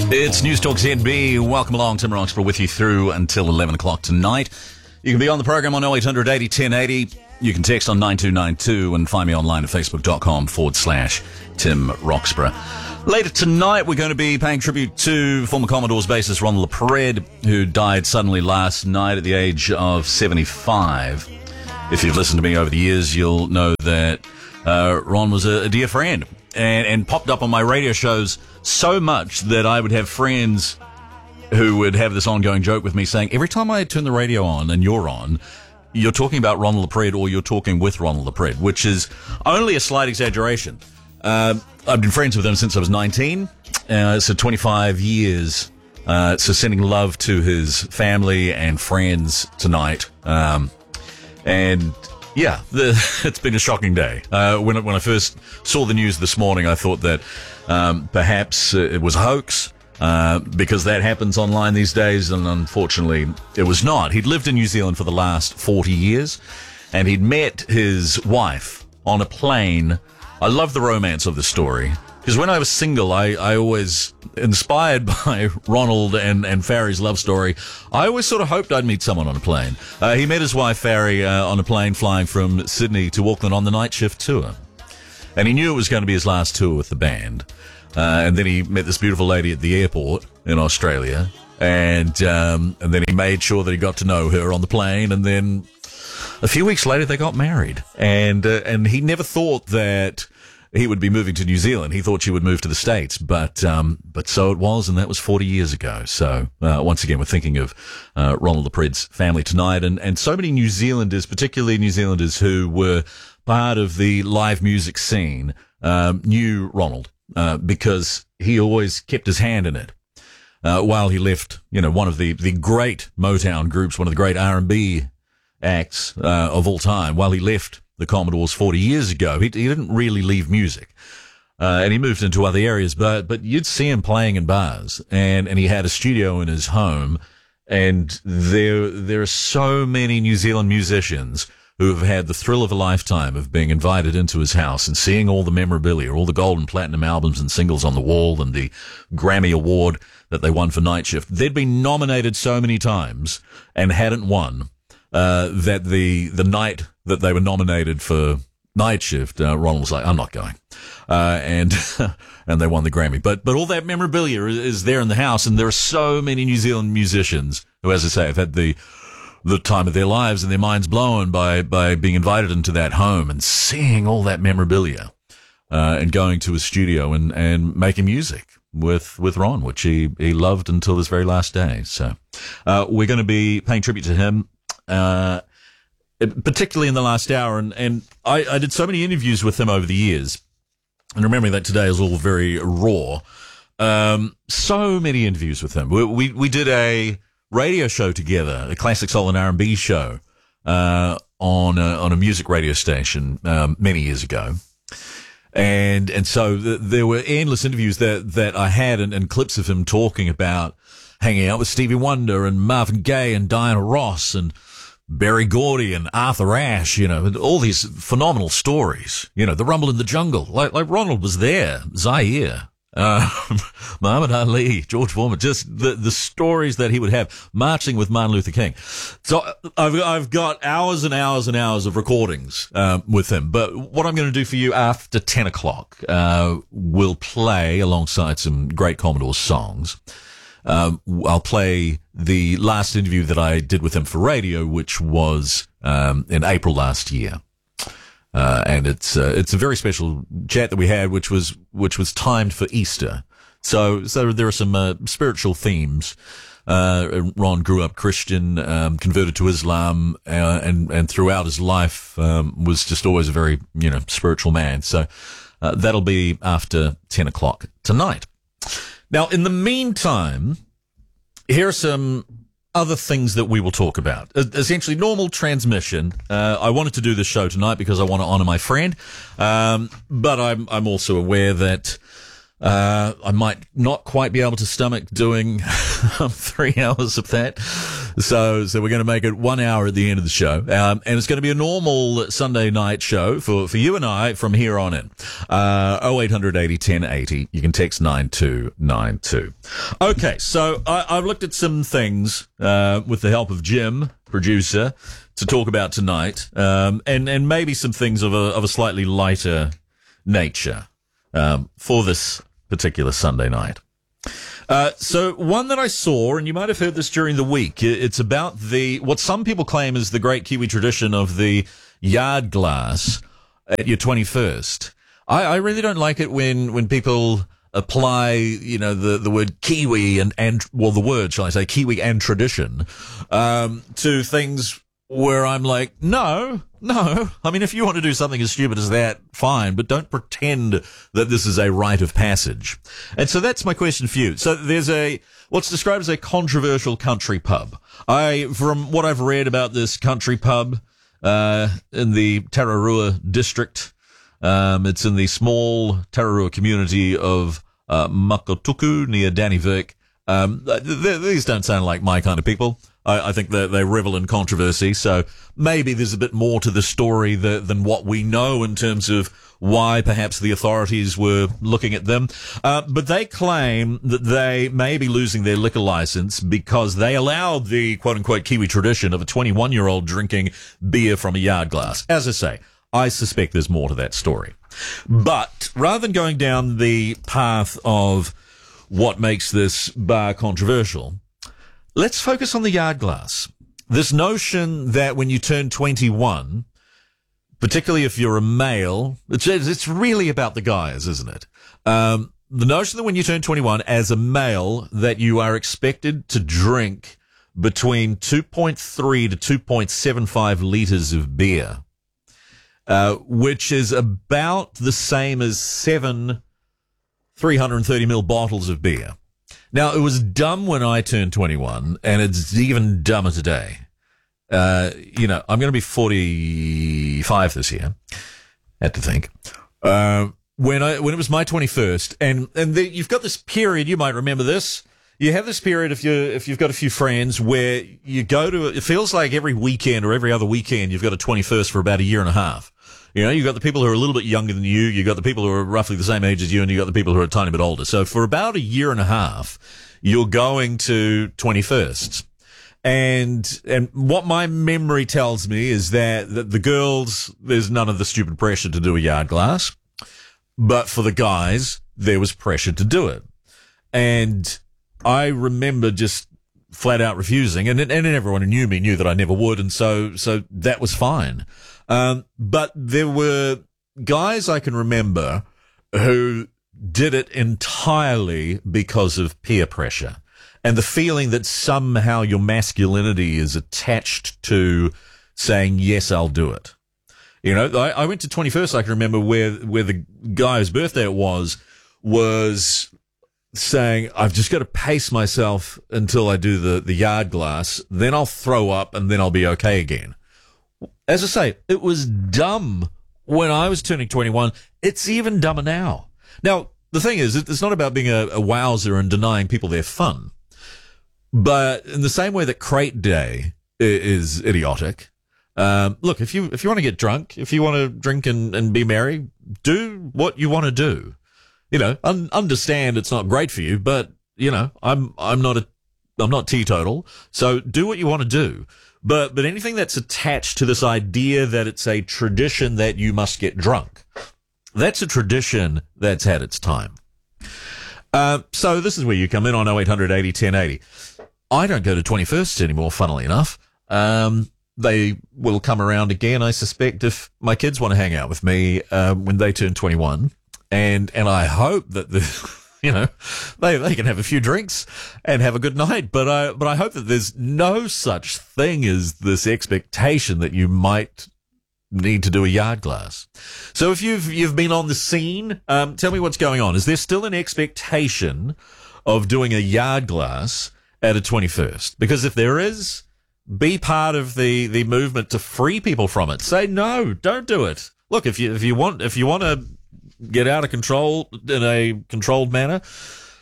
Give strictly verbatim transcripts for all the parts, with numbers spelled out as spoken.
It's News Talk Z B. Welcome along. Tim Roxburgh with you through until eleven o'clock tonight. You can be on the program on oh eight hundred eighty ten eighty. You can text on nine two nine two and find me online at facebook.com forward slash Tim Roxburgh. Later tonight, we're going to be paying tribute to former Commodores bassist Ron LaPred, who died suddenly last night at the age of seventy-five. If you've listened to me over the years, you'll know that uh, Ron was a, a dear friend and, and popped up on my radio shows so much that I would have friends who would have this ongoing joke with me saying, every time I turn the radio on and you're on, you're talking about Ron LaPred or you're talking with Ron LaPred, which is only a slight exaggeration. Uh, I've been friends with him since I was nineteen, uh, so twenty-five years. Uh, so sending love to his family and friends tonight. Um, and yeah, the, it's been a shocking day. Uh, when, when I first saw the news this morning, I thought that um, perhaps it was a hoax. Uh, because that happens online these days, and unfortunately it was not. He'd lived in New Zealand for the last forty years, and he'd met his wife on a plane. I love the romance of the story, because when I was single, I, I always, inspired by Ronald and, and Farry's love story, I always sort of hoped I'd meet someone on a plane. Uh, he met his wife, Farry, uh, on a plane flying from Sydney to Auckland on the night shift tour. And he knew it was going to be his last tour with the band. Uh, and then he met this beautiful lady at the airport in Australia, and um, and then he made sure that he got to know her on the plane, and then a few weeks later they got married. And uh, and he never thought that he would be moving to New Zealand. He thought she would move to the States, but um, but so it was, and that was forty years ago. So uh, once again, we're thinking of uh, Ronald LaPred's family tonight, and and so many New Zealanders, particularly New Zealanders who were part of the live music scene, um, knew Ronald. Uh, because he always kept his hand in it. Uh, while he left, you know, one of the, the great Motown groups, one of the great R and B acts uh, of all time, while he left the Commodores forty years ago, he, he didn't really leave music. Uh, and he moved into other areas, but, but you'd see him playing in bars, and, and he had a studio in his home, and there, there are so many New Zealand musicians who have had the thrill of a lifetime of being invited into his house and seeing all the memorabilia, all the gold and platinum albums and singles on the wall, and the Grammy Award that they won for Night Shift. They'd been nominated so many times and hadn't won, uh, that the, the night that they were nominated for Night Shift, uh, Ronald was like, I'm not going. Uh, and, and they won the Grammy. But, but all that memorabilia is, is there in the house, and there are so many New Zealand musicians who, as I say, have had the, the time of their lives and their minds blown by, by being invited into that home and seeing all that memorabilia, uh, and going to his studio and, and making music with, with Ron, which he, he loved until his very last day. So, uh, we're going to be paying tribute to him, uh, particularly in the last hour. And, and I, I did so many interviews with him over the years, and remembering that today is all very raw. Um, so many interviews with him. We, we, we did a radio show together, a classic soul and R and B show, uh, on a, on a music radio station, um, many years ago. And, and so th- there were endless interviews that, that I had, and, and clips of him talking about hanging out with Stevie Wonder and Marvin Gaye and Diana Ross and Berry Gordy and Arthur Ashe, you know, and all these phenomenal stories, you know, the Rumble in the Jungle, like, like Ronald was there, Zaire. Uh, Muhammad Ali, George Foreman, just the, the stories that he would have marching with Martin Luther King. So I've, I've got hours and hours and hours of recordings, um, with him. But what I'm going to do for you after ten o'clock, uh, we'll play alongside some great Commodores songs. Um, I'll play the last interview that I did with him for radio, which was, um, in April last year. Uh, and it's, uh, it's a very special chat that we had, which was, which was timed for Easter. So, so there are some, uh, spiritual themes. Uh, Ron grew up Christian, um, converted to Islam, uh, and, and throughout his life, um, was just always a very, you know, spiritual man. So, uh, that'll be after ten o'clock tonight. Now, in the meantime, here are some other things that we will talk about. Essentially, normal transmission. Uh, I wanted to do this show tonight because I want to honor my friend, um, but I'm I'm also aware that uh, I might not quite be able to stomach doing three hours of that. So, so we're going to make it one hour at the end of the show. Um, and it's going to be a normal Sunday night show for, for you and I from here on in. Uh, oh eight hundred eighty ten eighty. You can text nine two nine two. Okay. So I, I've looked at some things, uh, with the help of Jim, producer, to talk about tonight. Um, and, and maybe some things of a, of a slightly lighter nature, um, for this particular Sunday night. Uh, so one that I saw, and you might have heard this during the week, it's about the, what some people claim is the great Kiwi tradition of the yard glass at your twenty-first. I, I really don't like it when, when people apply, you know, the, the word Kiwi and, and, well, the word, shall I say, Kiwi and tradition, um, to things where I'm like, no, no. I mean, if you want to do something as stupid as that, fine, but don't pretend that this is a rite of passage. And so that's my question for you. So there's a, what's described as a controversial country pub. I, from what I've read about this country pub, uh, in the Tararua district, um, it's in the small Tararua community of, uh, Makotuku near Dannevirke. Um, th- th- these don't sound like my kind of people. I, I think they they revel in controversy, so maybe there's a bit more to the story the, than what we know in terms of why perhaps the authorities were looking at them. Uh, but they claim that they may be losing their liquor license because they allowed the quote-unquote Kiwi tradition of a twenty-one-year-old drinking beer from a yard glass. As I say, I suspect there's more to that story. But rather than going down the path of what makes this bar controversial, let's focus on the yard glass. This notion that when you turn twenty-one, particularly if you're a male, it's, it's really about the guys, isn't it? Um, the notion that when you turn twenty-one as a male, that you are expected to drink between two point three to two point seven five litres of beer, uh, which is about the same as seven three hundred thirty milliliter bottles of beer. Now, it was dumb when I turned twenty-one, and it's even dumber today. Uh, you know, I'm going to be forty-five this year. Had to think. Uh, when I, when it was my twenty-first, and, and the, you've got this period, you might remember this. You have this period if you, if you've got a few friends where you go to, it feels like every weekend or every other weekend, you've got a twenty-first for about a year and a half. You know, you've got the people who are a little bit younger than you, you've got the people who are roughly the same age as you, and you've got the people who are a tiny bit older. So for about a year and a half, you're going to twenty-firsts. And, and what my memory tells me is that, that the girls, there's none of the stupid pressure to do a yard glass. But for the guys, there was pressure to do it. And I remember just flat out refusing, and, and everyone who knew me knew that I never would, and so, so that was fine. Um, but there were guys I can remember who did it entirely because of peer pressure and the feeling that somehow your masculinity is attached to saying, yes, I'll do it. You know, I, I went to twenty-first, I can remember, where, where the guy whose birthday it was, was saying, I've just got to pace myself until I do the, the yard glass, then I'll throw up and then I'll be okay again. As I say, it was dumb when I was turning twenty-one. It's even dumber now. Now, the thing is, it's not about being a, a wowser and denying people their fun. But in the same way that Crate Day is idiotic, um, look, if you if you want to get drunk, if you want to drink and, and be merry, do what you want to do. You know, un- understand it's not great for you, but you know, I'm I'm not a I'm not teetotal, so do what you want to do. But but anything that's attached to this idea that it's a tradition that you must get drunk, that's a tradition that's had its time. Uh, so this is where you come in on oh eight hundred eighty ten eighty. I don't go to twenty-firsts anymore, funnily enough. Um, they will come around again, I suspect, if my kids want to hang out with me uh, when they turn twenty-one. And and I hope that the... You know, they they can have a few drinks and have a good night, but I but I hope that there's no such thing as this expectation that you might need to do a yard glass. So if you've you've been on the scene, um, tell me what's going on. Is there still an expectation of doing a yard glass at a twenty-first? Because if there is, be part of the the movement to free people from it. Say no, don't do it. Look, if you if you want if you want to get out of control in a controlled manner,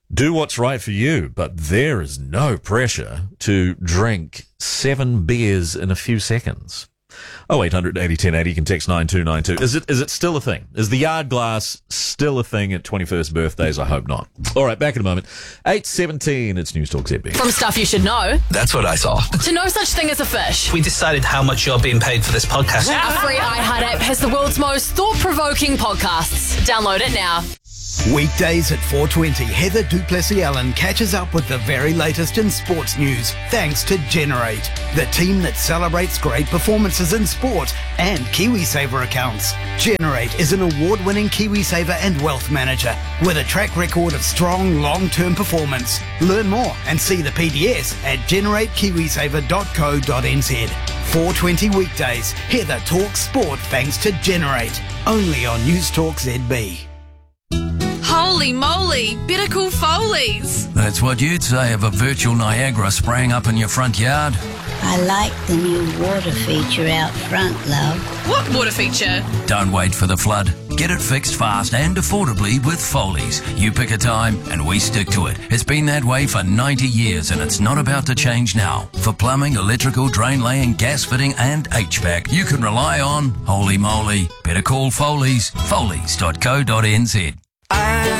Do what's right for you, but there is no pressure to drink seven beers in a few seconds. oh eight hundred eighty ten eighty, you can text nine two nine two. Is it, is it still a thing? Is the yard glass still a thing at twenty-first birthdays? I hope not. All right, back in a moment. eight seventeen, it's News Talk Z B. From stuff you should know, That's what I saw. to no such thing as a fish. We decided how much you're being paid for this podcast. Our free iHeart app has the world's most thought-provoking podcasts. Download it now. Weekdays at four twenty, Heather Duplessis-Allen catches up with the very latest in sports news, thanks to Generate, the team that celebrates great performances in sport and KiwiSaver accounts. Generate is an award-winning KiwiSaver and wealth manager with a track record of strong long-term performance. Learn more and see the P D S at generate kiwisaver dot co dot n z. four twenty weekdays, Heather talks sport thanks to Generate, only on News Talk Z B. Holy moly, better call Foley's. That's what you'd say of a virtual Niagara spraying up in your front yard. I like the new water feature out front, love. What water feature? Don't wait for the flood. Get it fixed fast and affordably with Foley's. You pick a time and we stick to it. It's been that way for ninety years and it's not about to change now. For plumbing, electrical, drain laying, gas fitting and H V A C, you can rely on, holy moly, better call Foley's. Foley's dot co dot n z.